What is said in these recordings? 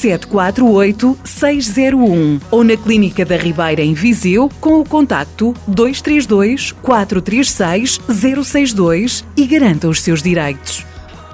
748 601 ou na Clínica da Ribeira em Viseu com o contacto 232 436 062 e garanta os seus direitos.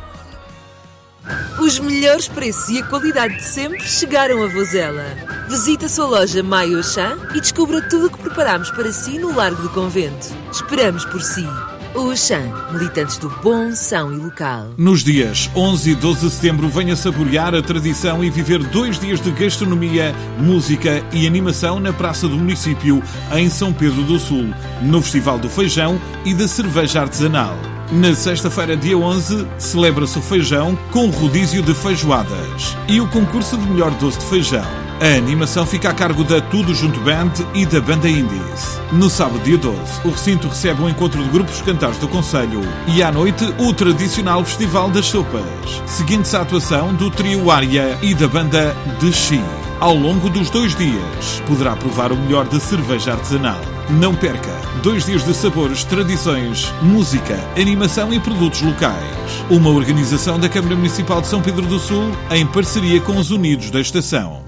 Os melhores preços e a qualidade de sempre chegaram a Vozela. Visite a sua loja Maio Auchan e descubra tudo o que preparamos para si no Largo do Convento. Esperamos por si. O Auchan, militantes do bom, são e local. Nos dias 11 e 12 de setembro, venha saborear a tradição e viver 2 dias de gastronomia, música e animação na Praça do Município, em São Pedro do Sul, no Festival do Feijão e da Cerveja Artesanal. Na sexta-feira, dia 11, celebra-se o feijão com rodízio de feijoadas e o concurso de melhor doce de feijão. A animação fica a cargo da Tudo Junto Band e da Banda Indies. No sábado, dia 12, o recinto recebe um encontro de grupos cantares do concelho e à noite o tradicional Festival das Sopas. Seguinte-se a atuação do trio Ária e da Banda de Chi. Ao longo dos 2 dias, poderá provar o melhor da cerveja artesanal. Não perca 2 dias de sabores, tradições, música, animação e produtos locais. Uma organização da Câmara Municipal de São Pedro do Sul em parceria com os Unidos da Estação.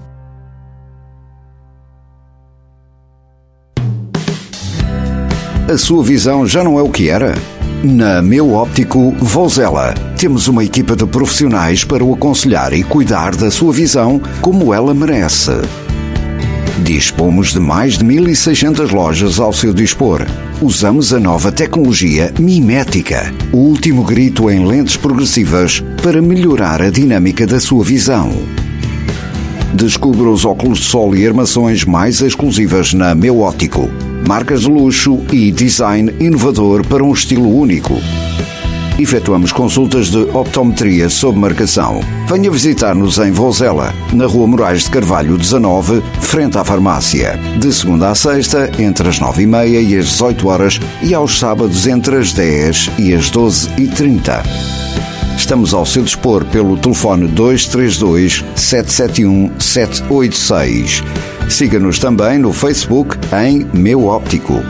A sua visão já não é o que era? Na Meu Óptico Vozela, temos uma equipa de profissionais para o aconselhar e cuidar da sua visão como ela merece. Dispomos de mais de 1.600 lojas ao seu dispor. Usamos a nova tecnologia mimética, o último grito em lentes progressivas para melhorar a dinâmica da sua visão. Descubra os óculos de sol e armações mais exclusivas na Meu Óptico. Marcas de luxo e design inovador para um estilo único. Efetuamos consultas de optometria sob marcação. Venha visitar-nos em Vozela, na Rua Moraes de Carvalho 19, frente à farmácia. De segunda a sexta, entre as 9h30 e as 18 horas e aos sábados entre as 10 e as 12h30. Estamos ao seu dispor pelo telefone 232 771 786. Siga-nos também no Facebook em Meu Óptico.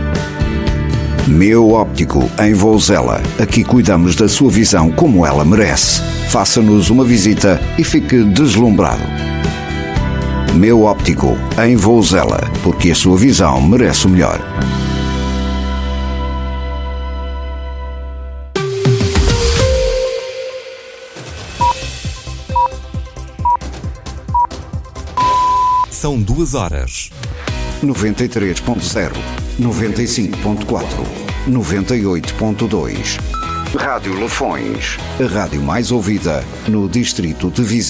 Meu Óptico em Vozela. Aqui cuidamos da sua visão como ela merece. Faça-nos uma visita e fique deslumbrado. Meu Óptico em Vozela, porque a sua visão merece o melhor. São 2 horas. 93.0, 95.4, 98.2. Rádio Lafões, a rádio mais ouvida no distrito de Viseu.